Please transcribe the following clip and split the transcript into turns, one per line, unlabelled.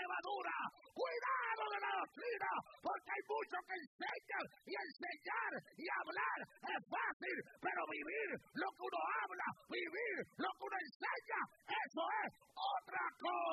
levadura. Cuidado de la doctrina, porque hay muchos que enseñan y enseñar y hablar es fácil, pero vivir lo que uno habla, vivir lo que uno enseña, eso es otra cosa.